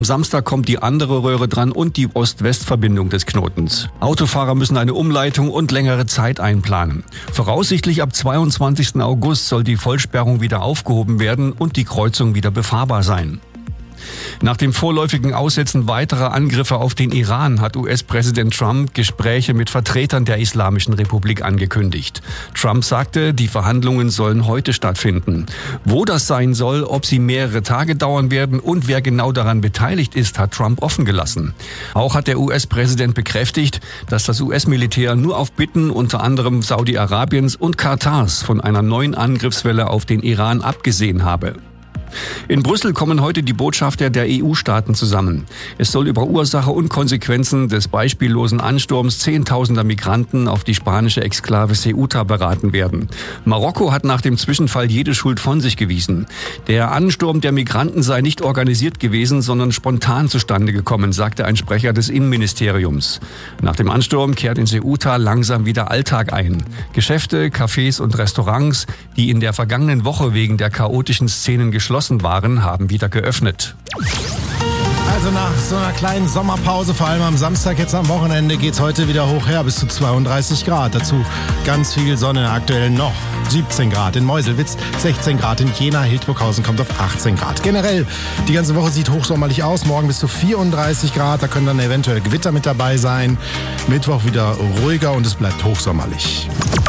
Samstag kommt die andere Röhre dran und die Ost-West-Verbindung des Knotens. Autofahrer müssen eine Umleitung und längere Zeit einplanen. Voraussichtlich ab 22. August soll die Vollsperrung wieder aufgehoben werden und die Kreuzung wieder befahrbar sein. Nach dem vorläufigen Aussetzen weiterer Angriffe auf den Iran hat US-Präsident Trump Gespräche mit Vertretern der Islamischen Republik angekündigt. Trump sagte, die Verhandlungen sollen heute stattfinden. Wo das sein soll, ob sie mehrere Tage dauern werden und wer genau daran beteiligt ist, hat Trump offen gelassen. Auch hat der US-Präsident bekräftigt, dass das US-Militär nur auf Bitten unter anderem Saudi-Arabiens und Katars von einer neuen Angriffswelle auf den Iran abgesehen habe. In Brüssel kommen heute die Botschafter der EU-Staaten zusammen. Es soll über Ursache und Konsequenzen des beispiellosen Ansturms Zehntausender Migranten auf die spanische Exklave Ceuta beraten werden. Marokko hat nach dem Zwischenfall jede Schuld von sich gewiesen. Der Ansturm der Migranten sei nicht organisiert gewesen, sondern spontan zustande gekommen, sagte ein Sprecher des Innenministeriums. Nach dem Ansturm kehrt in Ceuta langsam wieder Alltag ein. Geschäfte, Cafés und Restaurants, die in der vergangenen Woche wegen der chaotischen Szenen geschlossen waren, haben wieder geöffnet. Also nach so einer kleinen Sommerpause, vor allem am Samstag, jetzt am Wochenende, geht's heute wieder hoch her bis zu 32 Grad. Dazu ganz viel Sonne, aktuell noch 17 Grad in Meuselwitz, 16 Grad in Jena, Hildburghausen kommt auf 18 Grad. Generell, die ganze Woche sieht hochsommerlich aus, morgen bis zu 34 Grad, da können dann eventuell Gewitter mit dabei sein. Mittwoch wieder ruhiger und es bleibt hochsommerlich.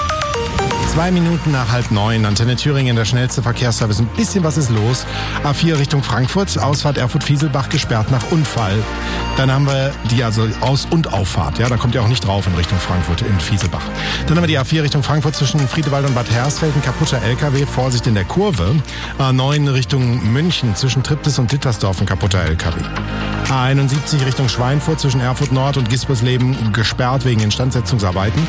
2 Minuten nach 8:30, Antenne Thüringen, der schnellste Verkehrsservice. Ein bisschen was ist los. A4 Richtung Frankfurt, Ausfahrt Erfurt-Fieselbach gesperrt nach Unfall. Dann haben wir die Aus- und Auffahrt. Ja, da kommt ihr auch nicht drauf in Richtung Frankfurt in Fieselbach. Dann haben wir die A4 Richtung Frankfurt zwischen Friedewald und Bad Hersfeld, ein kaputter LKW, Vorsicht in der Kurve. A9 Richtung München zwischen Triptis und Dittersdorf, ein kaputter LKW. A71 Richtung Schweinfurt zwischen Erfurt Nord und Gispersleben gesperrt wegen Instandsetzungsarbeiten.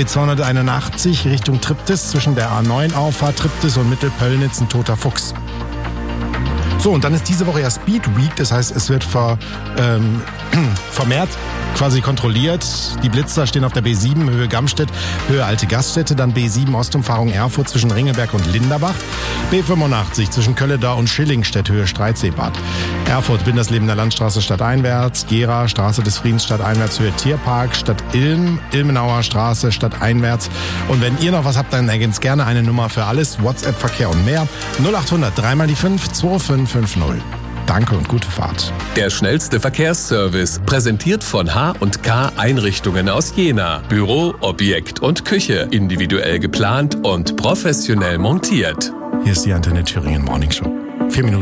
B281 Richtung Triptis zwischen der A9 Auffahrt Triptis und Mittelpöllnitz ein toter Fuchs. So, und dann ist diese Woche ja Speed Week, das heißt, es wird vermehrt quasi kontrolliert. Die Blitzer stehen auf der B7 Höhe Gamstedt, Höhe Alte Gaststätte, dann B7 Ostumfahrung Erfurt zwischen Ringelberg und Linderbach, B85 zwischen Kölledau und Schillingstedt, Höhe Streitseebad, Erfurt Bindersleben der Landstraße stadteinwärts, Gera Straße des Friedens stadteinwärts, Höhe Tierpark, Stadt Ilm, Ilmenauer Straße stadteinwärts. Und wenn ihr noch was habt, dann ergänzt gerne eine Nummer für alles, WhatsApp, Verkehr und mehr, 0800 3 mal die 5 2550. Danke und gute Fahrt. Der schnellste Verkehrsservice, präsentiert von H&K Einrichtungen aus Jena. Büro, Objekt und Küche, individuell geplant und professionell montiert. Hier ist die Antenne Thüringen Morning Show. 4 Minuten.